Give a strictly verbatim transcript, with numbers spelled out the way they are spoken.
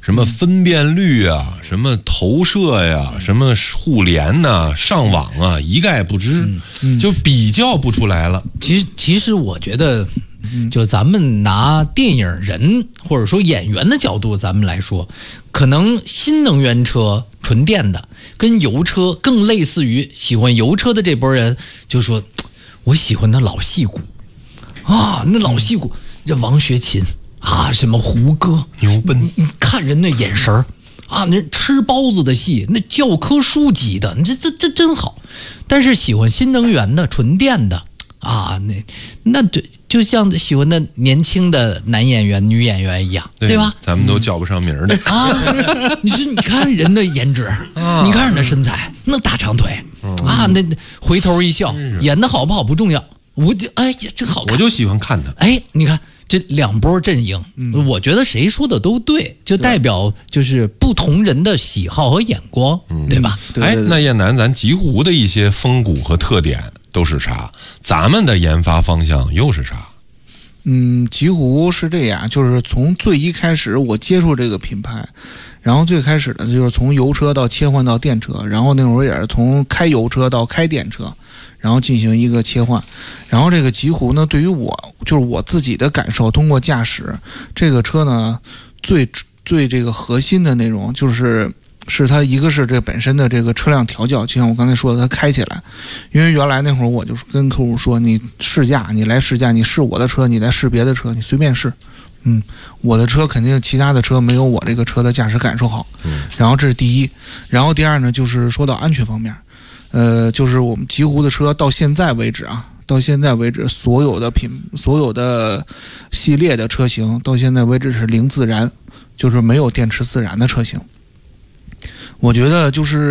什么分辨率啊，什么投射呀，什么互联呐、啊、上网啊，一概不知，嗯嗯、就比较不出来了。 其实，其实我觉得，就咱们拿电影人或者说演员的角度，咱们来说，可能新能源车纯电的跟油车更类似于喜欢油车的这波人，就说我喜欢那老戏骨啊，那老戏骨，这王学勤。啊，什么胡歌、 牛奔， 你, 你看人那眼神啊，那吃包子的戏，那教科书级的，你这这这真好。但是喜欢新能源的、纯电的啊，那那就就像喜欢的年轻的男演员、女演员一样， 对, 对吧？ 咱们都叫不上名的、 嗯、啊。你说，你看人的颜值，啊、你看人的身材，那大长腿、嗯、啊，那回头一笑，演的好不好不重要，我就哎呀，真好看， 我就喜欢看他。 哎，你看。这两波阵营、嗯，我觉得谁说的都对，就代表就是不同人的喜好和眼光，嗯、对吧？ 哎，那燕南，咱极狐的一些风骨和特点都是啥？咱们的研发方向又是啥？ 嗯，极狐是这样，就是从最一开始我接触这个品牌，然后最开始的就是从油车到切换到电车，然后那会儿也是从开油车到开电车。然后进行一个切换，然后这个极狐呢，对于我就是我自己的感受，通过驾驶这个车呢，最最这个核心的内容就是是它一个是这本身的这个车辆调教，就像我刚才说的，它开起来，因为原来那会儿我就是跟客户说，你试驾，你来试驾，你试我的车，你来试别的车，你随便试，嗯，我的车肯定其他的车没有我这个车的驾驶感受好，然后这是第一，然后第二呢，就是说到安全方面。呃，就是我们极狐的车到现在为止啊，到现在为止，所有的品、所有的系列的车型，到现在为止是零自燃，就是没有电池自燃的车型。我觉得就是。